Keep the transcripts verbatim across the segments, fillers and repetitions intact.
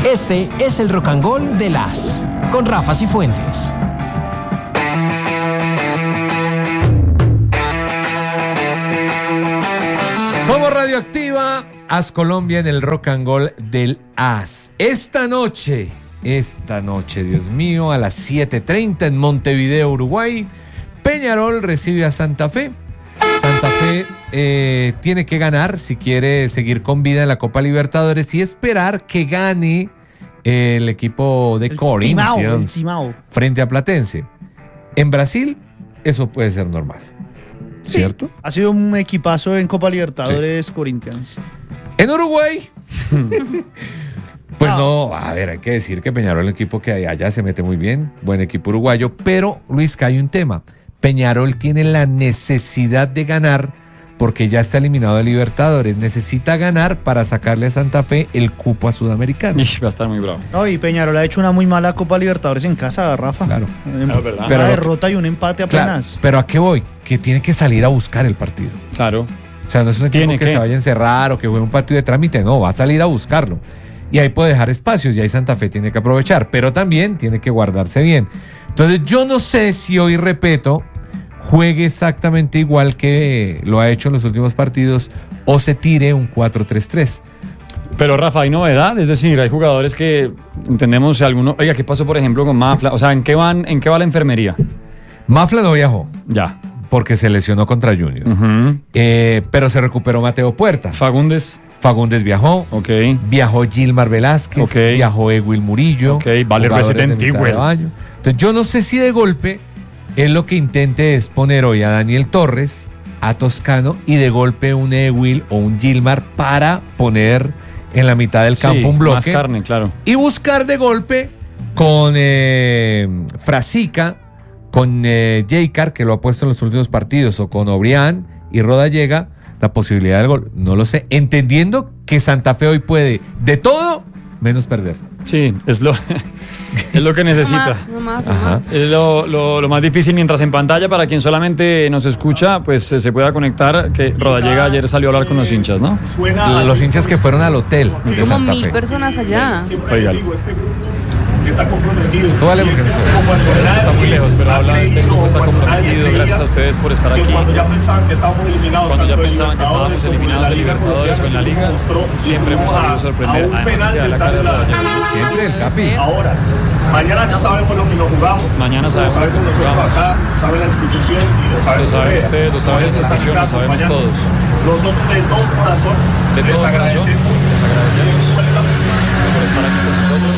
Este es el Rock and Roll de las con Rafa Cifuentes. Somos Radioactiva, As Colombia en el Rock and Roll del As. Esta noche, esta noche, Dios mío, a las siete treinta en Montevideo, Uruguay, Peñarol recibe a Santa Fe. Santa Fe eh, tiene que ganar si quiere seguir con vida en la Copa Libertadores y esperar que gane el equipo de el Corinthians timao, timao. frente a Platense. En Brasil, eso puede ser normal. Sí, ¿cierto? Ha sido un equipazo en Copa Libertadores, sí. Corinthians. En Uruguay, pues no. no, a ver, hay que decir que Peñarol, el equipo que allá se mete muy bien, buen equipo uruguayo, pero Luis, que hay un tema. Peñarol tiene la necesidad de ganar porque ya está eliminado de Libertadores. Necesita ganar para sacarle a Santa Fe el cupo a Sudamericano. Y va a estar muy bravo. No, y Peñarol ha hecho una muy mala Copa Libertadores en casa, Rafa. Claro. Claro, ¿verdad? Una derrota y un empate apenas. Claro, pero ¿a qué voy? Que tiene que salir a buscar el partido. Claro. O sea, no es un equipo que, que se vaya a encerrar o que juegue un partido de trámite. No, va a salir a buscarlo. Y ahí puede dejar espacios y ahí Santa Fe tiene que aprovechar. Pero también tiene que guardarse bien. Entonces yo no sé si hoy, repito, juegue exactamente igual que lo ha hecho en los últimos partidos o se tire un cuatro tres tres. Pero Rafa, hay novedad, es decir, hay jugadores que entendemos si alguno, oiga, ¿qué pasó por ejemplo con Mafla? O sea, ¿en qué van, en qué va la enfermería? Mafla no viajó. Ya. Porque se lesionó contra Junior. Uh-huh. Eh, pero se recuperó Mateo Puerta. Fagundes. Fagundes viajó. Ok. Viajó Gilmar Velázquez. Ok. Viajó Ewil Murillo. Ok, vale, resetente, güey. Entonces yo no sé si de golpe él lo que intente es poner hoy a Daniel Torres, a Toscano y de golpe un Ewil o un Gilmar para poner en la mitad del campo sí, un bloque. Más carne, claro. Y buscar de golpe con eh, Frasica, con eh, Jaycar, que lo ha puesto en los últimos partidos, o con Obrián y Rodallega, la posibilidad del gol. No lo sé. Entendiendo que Santa Fe hoy puede de todo menos perder. Sí, es lo, es lo que necesita. No más, no más, no más. Es lo, lo, lo más difícil, mientras en pantalla, para quien solamente nos escucha, pues eh, se pueda conectar, que Rodallega ayer salió a hablar con los hinchas, ¿no? Los hinchas que fueron al hotel de como Santa mil Fe. personas allá. Oígalo. Está comprometido. Súbale porque no se está muy lejos, pero habla, este grupo está comprometido. Gracias a ustedes por estar aquí. Cuando ya pensaban que estábamos eliminados, cuando ya pensaban que estábamos eliminados de Libertadores o en la Liga, siempre hemos sabido sorprender. Además, que la cara de la siempre el Capi. Ahora, mañana ya sabemos lo que nos jugamos. Mañana sabemos lo que nos jugamos. Acá sabe la institución y lo saben ustedes. Lo saben ustedes, lo saben esta institución, lo sabemos todos. Nosotros de todo corazón de les todo agradecemos. Corazón, les agradecemos por estar aquí con nosotros.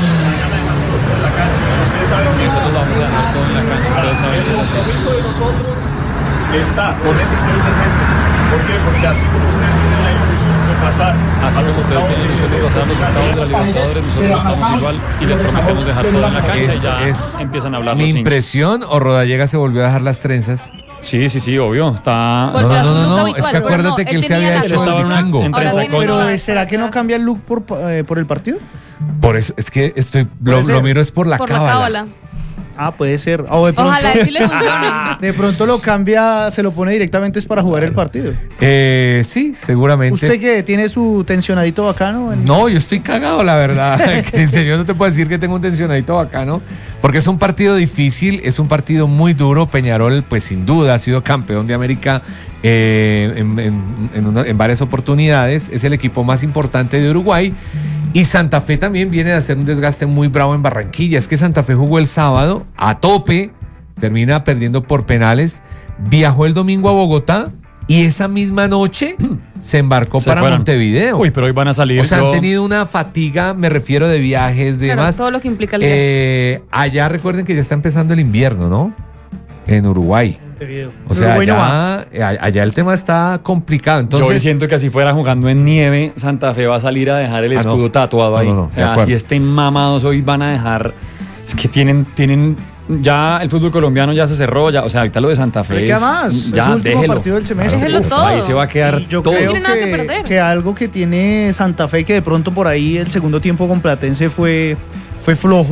Nosotros vamos a dejar todo en la cancha, ustedes saben. El compromiso de nosotros está con ese seguimiento. ¿Por qué? Porque así como ustedes tienen la ilusión de pasar, así como ustedes tienen la ilusión de pasar a los octavos de la Libertadores, nosotros estamos igual y les prometemos dejar todo en la cancha es, y ya es empiezan a hablar mi los impresión hinchas. O Rodallega se volvió a dejar las trenzas. Sí, sí, sí, obvio. Está. No, no, no, no, no. Habitual, es que acuérdate no, que él, él se había hecho el chango. Pero ¿será que no cambia el look por, eh, por el partido? Por eso, es que estoy lo, lo miro es por la por cábala. La cábala. Ah, puede ser. O de pronto, ojalá sí le funcione. De pronto lo cambia, se lo pone directamente es para jugar el partido. Eh, sí, seguramente. ¿Usted que tiene su tensionadito bacano? En... No, yo estoy cagado, la verdad. Yo no te puedo decir que tengo un tensionadito bacano, porque es un partido difícil, es un partido muy duro. Peñarol, pues sin duda, ha sido campeón de América eh, en, en, en, una, en varias oportunidades. Es el equipo más importante de Uruguay. Y Santa Fe también viene de hacer un desgaste muy bravo en Barranquilla. Es que Santa Fe jugó el sábado a tope, termina perdiendo por penales, viajó el domingo a Bogotá y esa misma noche se embarcó se para fueron. Montevideo. Uy, pero hoy van a salir. O sea, yo... han tenido una fatiga, me refiero de viajes, de claro, demás. todo lo que implica el eh, allá recuerden que ya está empezando el invierno, ¿no? En Uruguay. O sea, allá, allá el tema está complicado. Entonces, yo siento que si fuera jugando en nieve, Santa Fe va a salir a dejar el escudo ah, no. tatuado ahí. No, no, no, así estén mamados hoy van a dejar. Es que tienen, tienen ya el fútbol colombiano ya se cerró, ya, o sea, ahorita lo de Santa Fe. ¿Qué más? Ya, es el último déjelo. partido del semestre. Déjelo Uf, todo. Ahí se va a quedar y yo todo. Creo no tiene que, nada que perder. Que algo que tiene Santa Fe, que de pronto por ahí el segundo tiempo con Platense fue, fue flojo,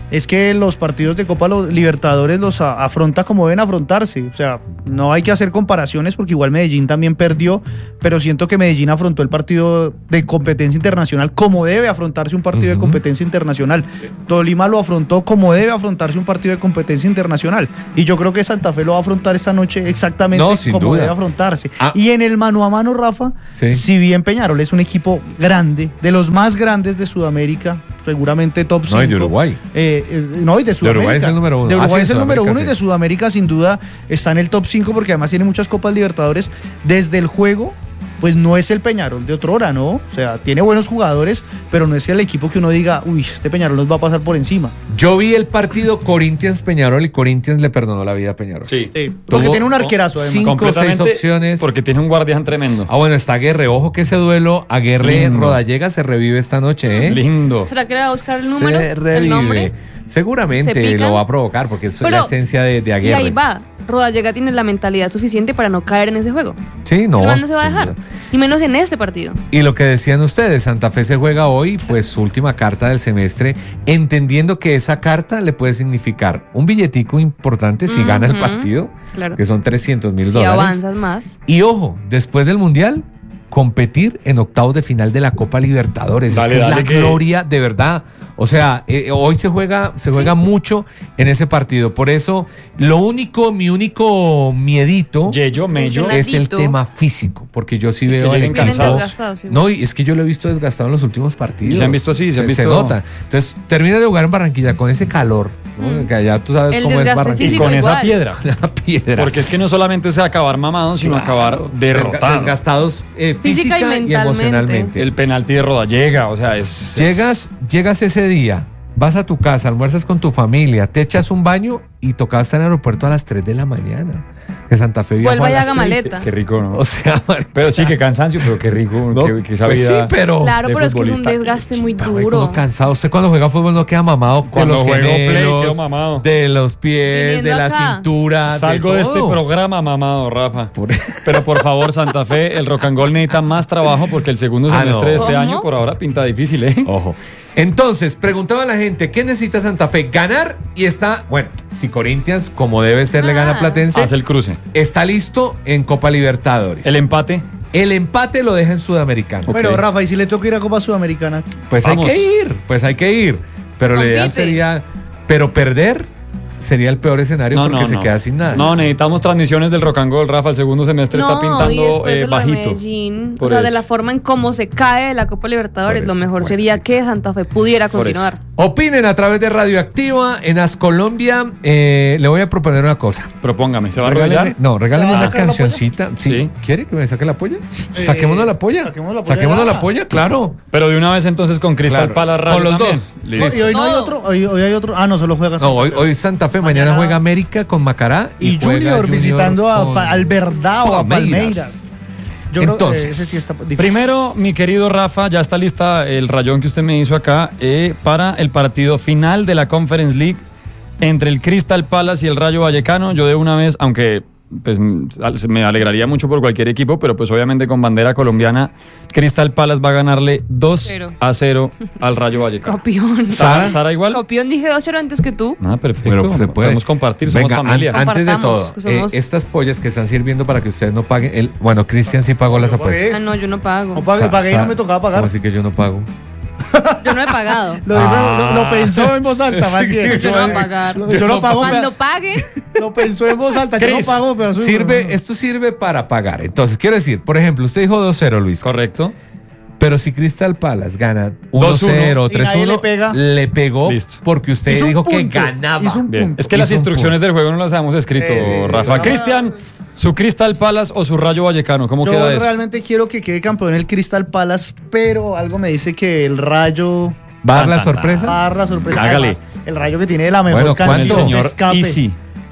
es que los partidos de Copa Libertadores los a, afronta como deben afrontarse. O sea, no hay que hacer comparaciones porque igual Medellín también perdió, pero siento que Medellín afrontó el partido de competencia internacional como debe afrontarse un partido uh-huh. de competencia internacional. Tolima lo afrontó como debe afrontarse un partido de competencia internacional. Y yo creo que Santa Fe lo va a afrontar esta noche exactamente no, como duda. debe afrontarse. Ah. Y en el mano a mano, Rafa, sí. si bien Peñarol es un equipo grande, de los más grandes de Sudamérica, seguramente top cinco. No, y de Uruguay. Eh, eh, no, y de Sudamérica. De Uruguay es el número uno. De Uruguay ah, es sí, el número uno sí. y de Sudamérica sin duda está en el top cinco porque además tiene muchas Copas Libertadores. Desde el juego, pues no es el Peñarol de otrora, ¿no? O sea, tiene buenos jugadores, pero no es el equipo que uno diga, uy, este Peñarol nos va a pasar por encima. Yo vi el partido Corinthians-Peñarol y Corinthians le perdonó la vida a Peñarol. Sí. sí porque tiene un arquerazo además. Cinco o seis opciones. Porque tiene un guardián tremendo. Ah, bueno, está Aguerre. Ojo que ese duelo Aguerre-Rodallega se revive esta noche, ¿eh? Lindo. ¿Será que le va a buscar el número? Se revive. ¿El nombre? Seguramente lo va a provocar porque es Pero, la esencia de, de Aguerre. Y ahí va. Rodallega tiene la mentalidad suficiente para no caer en ese juego. Sí, no. El no se va a dejar. Y menos en este partido. Y lo que decían ustedes, Santa Fe se juega hoy, pues su última carta del semestre, entendiendo que esa carta le puede significar un billetico importante si uh-huh. gana el partido, claro. que son trescientos mil si dólares. avanzas más. Y ojo, después del Mundial, competir en octavos de final de la Copa Libertadores. Dale, es, que dale, es la que... gloria de verdad. O sea, eh, hoy se juega, se juega sí. mucho en ese partido. Por eso, lo único, mi único miedito Yeyo, mello. es el tema físico. Porque yo sí, sí veo el cansado. Sí. No, y es que yo lo he visto desgastado en los últimos partidos. Y se han visto así, se, se, han visto... se nota. Entonces, termina de jugar en Barranquilla con ese calor. ¿no? Mm. Que allá tú sabes el cómo es Barranquilla. Y con igual. esa piedra. La piedra. Porque es que no solamente es acabar mamados, sino claro. acabar derrotados. Desgastados eh, física, física y, y emocionalmente. El penalti de Rodallega, o sea, es... Llegas, es... llegas ese día. Vas a tu casa, almuerzas con tu familia, te echas un baño y tocaba estar en el aeropuerto a las tres de la mañana. Que Santa Fe viajó Vuelva a y las haga maleta. Qué rico, ¿no? O sea, marica. Pero sí, qué cansancio, pero qué rico. ¿No? Qué, qué pues sí, pero... Claro, pero es que es un desgaste muy duro. Uno cansado. Usted cuando juega fútbol no queda mamado. Cuando de los juego gemelos, play quedo mamado. De los pies, Viniendo de la acá. cintura, Salgo de, de todo. este programa mamado, Rafa. Por... Pero por favor, Santa Fe, el Rock and Roll necesita más trabajo porque el segundo Ah, semestre no. de este ¿Cómo? año por ahora pinta difícil, ¿eh? Ojo. Entonces, preguntaba a la gente, ¿qué necesita Santa Fe? Ganar y está, bueno, si Corinthians, como debe ser, Ah. le gana a Platense, Hace el cruce. está listo en Copa Libertadores. El empate. El empate lo deja en Sudamericano. Bueno, Ok. Rafa, ¿y si le toca ir a Copa Sudamericana? Pues Vamos. hay que ir, pues hay que ir. Pero la idea Compite. sería, pero perder sería el peor escenario No, porque no, se no. queda sin nada. No, necesitamos transmisiones del Rock and Roll, Rafa. El segundo semestre No, está pintando y después eh, de lo de bajito. Medellín, Por o sea, de eso. la forma en cómo se cae de la Copa Libertadores, Por lo eso, mejor bueno, sería sí. que Santa Fe pudiera Por continuar. Opinen a través de Radioactiva en Ascolombia. Eh, le voy a proponer una cosa. Propóngame, ¿se va a Regáleme- arrodillar? no, regálame ¿Se va a esa sacar la polla? cancioncita. Sí. Sí. ¿Quiere que me saque la polla? Eh, Saquémonos la polla. saquemos la polla Saquémonos ya. la polla, claro. Pero de una vez entonces con Crystal Claro. Palace Radio Con los también. dos. Listo. No, y hoy no hay Todo. otro, hoy, hoy hay otro. Ah, no, solo juega Santa No, hoy, Fe. hoy Santa Fe, mañana, Mañana- juega América con Macará. Y, juega Junior, visitando a, con Pa- al Verdad o a Palmeiras. Palmeiras. Yo creo Entonces, que ese sí está difícil. Primero, mi querido Rafa, ya está lista el rayón que usted me hizo acá eh, para el partido final de la Conference League entre el Crystal Palace y el Rayo Vallecano. Yo de una vez, aunque pues, me alegraría mucho por cualquier equipo, pero pues obviamente con bandera colombiana, Crystal Palace va a ganarle dos Cero. a cero al Rayo Vallecano. Copión. ¿Sara, Sara igual? Copión, dije dos cero antes que tú. Ah, perfecto. Bueno, pues se puede. Podemos compartir, somos Venga, familia. an- antes de Compartamos, todo, pues eh, somos- estas pollas que están sirviendo para que ustedes no paguen. El, bueno, Cristian sí pagó las Yo pagué. apuestas. Ah, no, yo no pago. No pagué, Sa- pagué y sa- no me tocaba pagar. ¿Cómo así que yo no pago? Yo no he pagado. Lo, dijo- lo- lo pensó en voz alta, más bien. Yo no voy a pagar. Yo, yo no pago. Cuando pero- paguen, Lo pensó en voz alta. Yo no Chris, pago, pero soy- Sirve, esto sirve para pagar. Entonces, quiero decir, por ejemplo, usted dijo dos cero, Luis. Correcto. Pero si Crystal Palace gana uno dos uno cero, y tres nadie uno, le pega. le pegó Listo. porque usted Hizo un dijo que punto, ganaba. hizo un Bien. punto. Es que las Hizo un instrucciones punto. del juego no las habíamos escrito, Sí, sí, sí. Rafa. No. Cristian, ¿su Crystal Palace o su Rayo Vallecano? ¿Cómo Yo queda eso? realmente quiero que quede campeón el Crystal Palace, pero algo me dice que el Rayo ¿Va a dar la Tan, tan, sorpresa? va a dar la sorpresa. Hágale. Además, el Rayo que tiene la mejor Bueno, ¿cuánto? canción Con el de señor escape. Easy.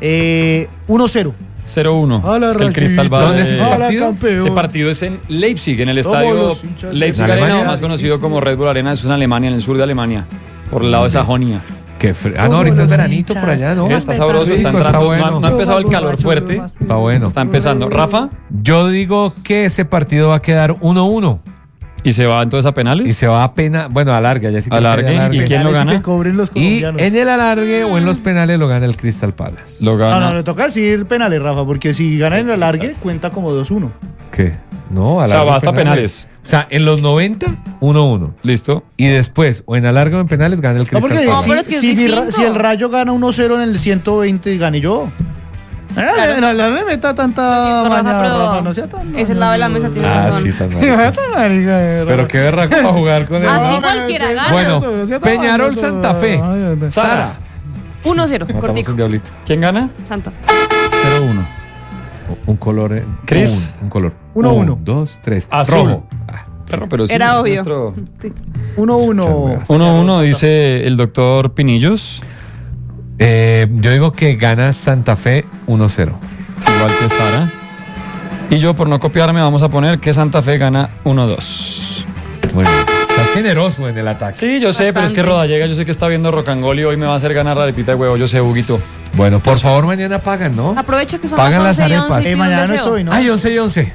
Eh, uno cero. cero uno. Hola, Es que el Crystal Rayito. va ¿Dónde es ese Hola, partido? campeón. Ese partido es en Leipzig, en el Somos estadio los hinchas de Leipzig Alemania. Arena, o más conocido como Red Bull Arena. Eso es en Alemania, en el sur de Alemania, por el lado de Sajonia. Qué fre- ah, no, ahorita es veranito por allá, ¿no? Está sabroso, está rico, entrando. está No ha- bueno. no ha empezado el calor fuerte. Está bueno. Está empezando. Rafa, Yo digo que ese partido va a quedar uno uno. ¿Y se va entonces a penales? Y se va a pena, bueno, alarga, ya sí que alargue. alargue. ¿Y quién lo gana? Que cobren los Y colombianos. en el alargue o en los penales lo gana el Crystal Palace. Lo gana. No, no, le toca decir penales, Rafa, porque si gana en el alargue, cuenta como dos uno. ¿Qué? No, O sea, va hasta penales. O sea, en los noventa, uno uno. Listo. Y después, o en alargue o en penales, gana el No, Crystal porque Palace. No, pero es que si, es si mi ra- distinto. si el Rayo gana uno cero en el ciento veinte, gane yo. Eh, Claro. No, no le meta tanta Lo siento, Rafa, maña, pero Rafa, no sea tan... ese lado de la mesa tiene Ah, razón. sí, tan No mal. sea tan marica, eh, Pero Rafa. qué berraco para jugar con él. Así No, cualquiera no, gana. Bueno, no sea tan Peñarol malo, Santa Fe. ay, ay, ay. Sara. uno cero, Matamos cortico. un diablito. ¿Quién gana? Santa. cero uno. Un color. eh, Chris. Un, un color. Uno, Un, uno. dos, tres. Azul. Rojo. Ah, Claro, pero sí, Era es obvio. nuestro- Sí. uno uno. Muchas gracias. uno uno dice el doctor Pinillos. eh, yo digo que gana Santa Fe uno cero. Igual que Sara. Y yo, por no copiarme, vamos a poner que Santa Fe gana uno dos. Bueno, estás generoso en el ataque. Sí, yo sé, pero es que Bastante. Rodallega, yo sé que está viendo Rocangol y hoy me va a hacer ganar la arepita de huevo. Yo sé, Huguito. Bueno, por favor, mañana pagan, ¿no? Aprovecha que son Pagan las las once y arepas. once y Eh, pide un mañana no deseo. estoy, ¿no? Ay, once y once.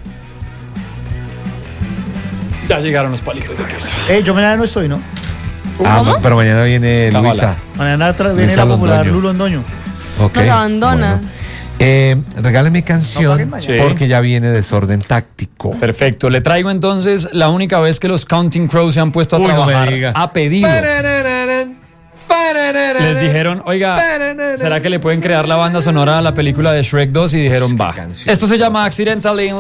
Ya llegaron los palitos de queso. Eh, yo mañana no estoy, ¿no? Ah, ¿Cómo? ma- pero mañana viene Cámara. Luisa. Mañana tra- viene Luisa la popular Londoño. Lu Londoño. Ok, Nos abandonas. bueno. Eh, regáleme No canción paguen mañana. porque ya viene Desorden Táctico. Perfecto. Le traigo entonces la única vez que los Counting Crows se han puesto a Uy, no me trabajar diga. a pedido. Parararán, parararán, Les dijeron, oiga, parararán. ¿será que le pueden crear la banda sonora a la película de Shrek dos? Y dijeron, Qué va. canción. Esto se llama Accidentally in